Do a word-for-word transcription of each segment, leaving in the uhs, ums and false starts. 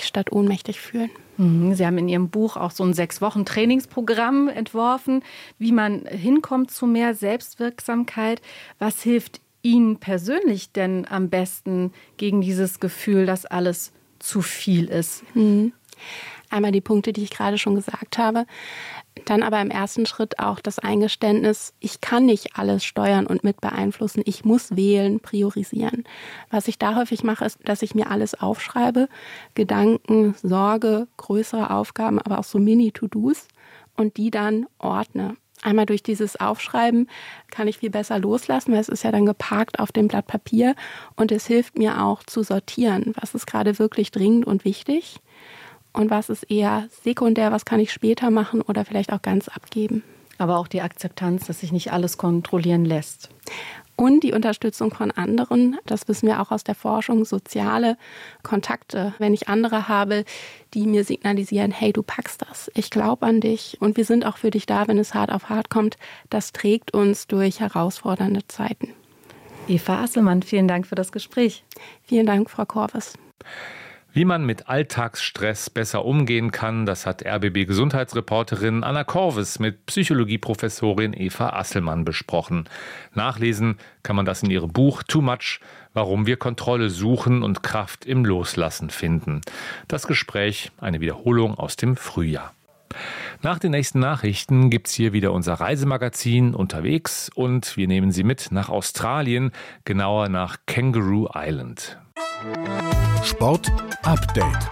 mächtig statt ohnmächtig fühlen. Sie haben in Ihrem Buch auch so ein sechs Wochen Trainingsprogramm entworfen, wie man hinkommt zu mehr Selbstwirksamkeit. Was hilft Ihnen persönlich denn am besten gegen dieses Gefühl, dass alles zu viel ist? Mhm. Einmal die Punkte, die ich gerade schon gesagt habe. Dann aber im ersten Schritt auch das Eingeständnis, ich kann nicht alles steuern und mit beeinflussen. Ich muss wählen, priorisieren. Was ich da häufig mache, ist, dass ich mir alles aufschreibe. Gedanken, Sorge, größere Aufgaben, aber auch so Mini-To-Dos und die dann ordne. Einmal durch dieses Aufschreiben kann ich viel besser loslassen, weil es ist ja dann geparkt auf dem Blatt Papier. Und es hilft mir auch zu sortieren, was ist gerade wirklich dringend und wichtig. Und was ist eher sekundär, was kann ich später machen oder vielleicht auch ganz abgeben. Aber auch die Akzeptanz, dass sich nicht alles kontrollieren lässt. Und die Unterstützung von anderen, das wissen wir auch aus der Forschung, soziale Kontakte. Wenn ich andere habe, die mir signalisieren, hey, du packst das, ich glaube an dich und wir sind auch für dich da, wenn es hart auf hart kommt, das trägt uns durch herausfordernde Zeiten. Eva Asselmann, vielen Dank für das Gespräch. Vielen Dank, Frau Korves. Wie man mit Alltagsstress besser umgehen kann, das hat R B B-Gesundheitsreporterin Anna Korves mit Psychologieprofessorin Eva Asselmann besprochen. Nachlesen kann man das in ihrem Buch Too Much, warum wir Kontrolle suchen und Kraft im Loslassen finden. Das Gespräch, eine Wiederholung aus dem Frühjahr. Nach den nächsten Nachrichten gibt's hier wieder unser Reisemagazin unterwegs und wir nehmen Sie mit nach Australien, genauer nach Kangaroo Island. Sport Update.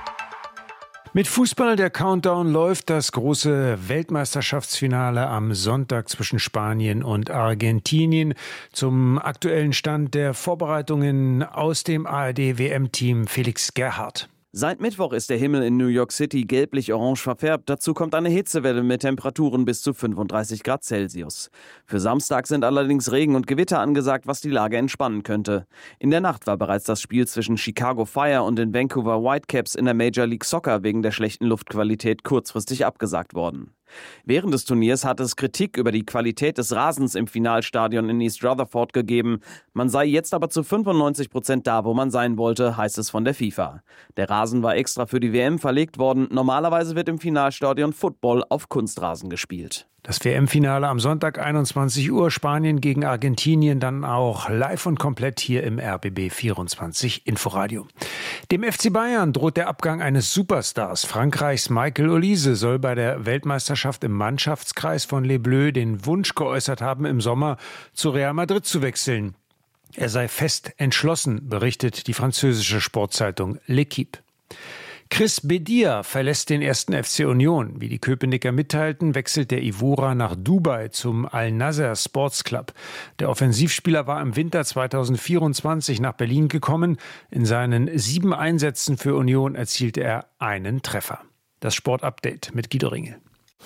Mit Fußball, der Countdown läuft, das große Weltmeisterschaftsfinale am Sonntag zwischen Spanien und Argentinien. Zum aktuellen Stand der Vorbereitungen aus dem A R D-W M-Team Felix Gerhardt. Seit Mittwoch ist der Himmel in New York City gelblich-orange verfärbt. Dazu kommt eine Hitzewelle mit Temperaturen bis zu fünfunddreißig Grad Celsius. Für Samstag sind allerdings Regen und Gewitter angesagt, was die Lage entspannen könnte. In der Nacht war bereits das Spiel zwischen Chicago Fire und den Vancouver Whitecaps in der Major League Soccer wegen der schlechten Luftqualität kurzfristig abgesagt worden. Während des Turniers hat es Kritik über die Qualität des Rasens im Finalstadion in East Rutherford gegeben. Man sei jetzt aber zu fünfundneunzig Prozent da, wo man sein wollte, heißt es von der FIFA. Der Rasen war extra für die W M verlegt worden. Normalerweise wird im Finalstadion Football auf Kunstrasen gespielt. Das W M-Finale am Sonntag einundzwanzig Uhr, Spanien gegen Argentinien, dann auch live und komplett hier im R B B vierundzwanzig Inforadio. Dem F C Bayern droht der Abgang eines Superstars. Frankreichs Michael Olise soll bei der Weltmeisterschaft im Mannschaftskreis von Les Bleus den Wunsch geäußert haben, im Sommer zu Real Madrid zu wechseln. Er sei fest entschlossen, berichtet die französische Sportzeitung L'Équipe. Chris Bedia verlässt den ersten F C Union. Wie die Köpenicker mitteilten, wechselt der Ivora nach Dubai zum Al-Nasser Sports Club. Der Offensivspieler war im Winter zweitausendvierundzwanzig nach Berlin gekommen. In seinen sieben Einsätzen für Union erzielte er einen Treffer. Das Sportupdate mit Guido Ringel.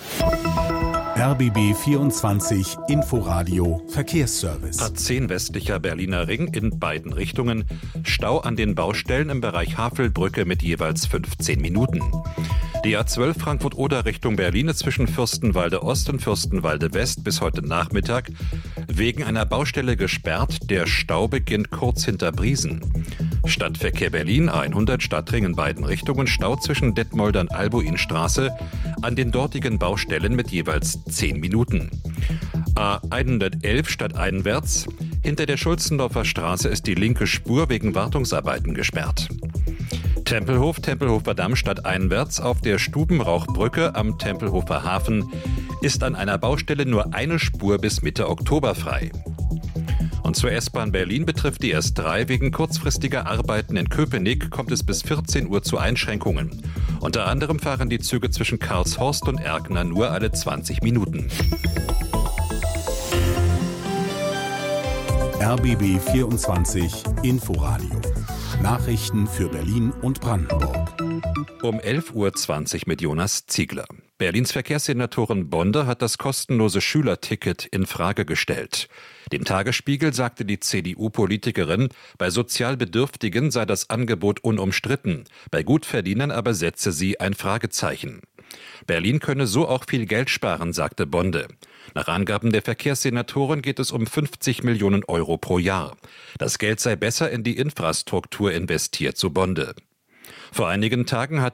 R B B vierundzwanzig Inforadio Verkehrsservice. A zehn westlicher Berliner Ring in beiden Richtungen. Stau an den Baustellen im Bereich Havelbrücke mit jeweils fünfzehn Minuten. Die A zwölf Frankfurt-Oder Richtung Berlin ist zwischen Fürstenwalde Ost und Fürstenwalde West bis heute Nachmittag wegen einer Baustelle gesperrt. Der Stau beginnt kurz hinter Briesen. Stadtverkehr Berlin A hundert Stadtring in beiden Richtungen. Stau zwischen Detmolder und Albuinstraße an den dortigen Baustellen mit jeweils zehn Minuten. A hundertelf stadteinwärts. Hinter der Schulzendorfer Straße ist die linke Spur wegen Wartungsarbeiten gesperrt. Tempelhof, Tempelhofer Damm stadteinwärts auf der Stubenrauchbrücke am Tempelhofer Hafen ist an einer Baustelle nur eine Spur bis Mitte Oktober frei. Und zur S-Bahn Berlin betrifft die S drei. Wegen kurzfristiger Arbeiten in Köpenick kommt es bis vierzehn Uhr zu Einschränkungen. Unter anderem fahren die Züge zwischen Karlshorst und Erkner nur alle zwanzig Minuten. R B B vierundzwanzig Inforadio. Nachrichten für Berlin und Brandenburg. Um elf Uhr zwanzig mit Jonas Ziegler. Berlins Verkehrssenatorin Bonde hat das kostenlose Schülerticket in Frage gestellt. Dem Tagesspiegel sagte die C D U-Politikerin, bei Sozialbedürftigen sei das Angebot unumstritten, bei Gutverdienern aber setze sie ein Fragezeichen. Berlin könne so auch viel Geld sparen, sagte Bonde. Nach Angaben der Verkehrssenatorin geht es um fünfzig Millionen Euro pro Jahr. Das Geld sei besser in die Infrastruktur investiert, so Bonde. Vor einigen Tagen hat